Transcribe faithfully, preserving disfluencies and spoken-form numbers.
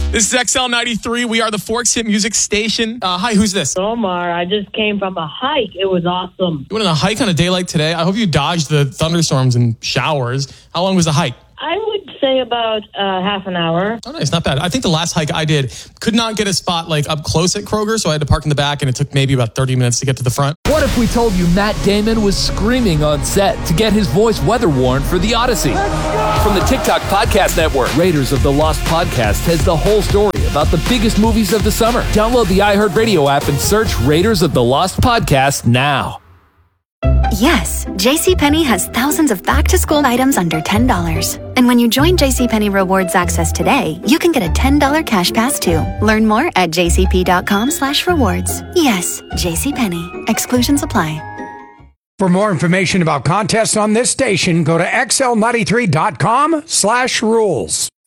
This is X L ninety-three. We are the Forks Hit Music Station. Uh, hi, who's this? Omar, I just came from a hike. It was awesome. You went on a hike on a day like today? I hope you dodged the thunderstorms and showers. How long was the hike? I would say about uh, half an hour. Oh, nice. Not bad. I think the last hike I did could not get a spot like up close at Kroger, so I had to park in the back, and it took maybe about thirty minutes to get to the front. What if we told you Matt Damon was screaming on set to get his voice weather-worn for The Odyssey? From the TikTok Podcast Network, Raiders of the Lost Podcast has the whole story about the biggest movies of the summer. Download the iHeartRadio app and search Raiders of the Lost Podcast now. Yes, JCPenney has thousands of back-to-school items under ten dollars. And when you join JCPenney Rewards Access today, you can get a ten dollars cash pass too. Learn more at jcp.com slash rewards. Yes, JCPenney. Exclusions apply. For more information about contests on this station, go to x l ninety-three dot com slash rules.